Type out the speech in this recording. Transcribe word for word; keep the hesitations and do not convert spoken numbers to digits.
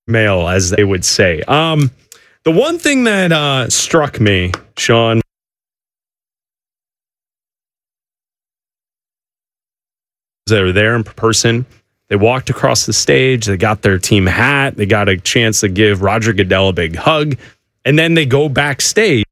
Male, as they would say. Um, the one thing that uh, struck me, Sean, they were there in person. They walked across the stage. They got their team hat. They got a chance to give Roger Goodell a big hug. And then they go backstage.